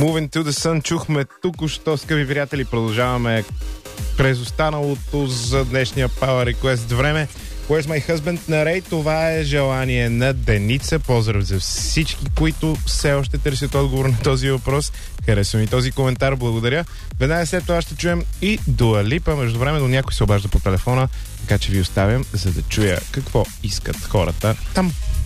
Moving to the Sun чухме току-що, скъпи приятели. Продължаваме през останалото за днешния Power Request време. Where's my husband на Рей? Това е желание на Деница. Поздрав за всички, които все още търсят отговор на този въпрос. Харесва ми този коментар, благодаря. Веднага след това ще чуем и Дуа Липа. Междувременно някой се обажда по телефона, така че ви оставям, за да чуя какво искат хората там.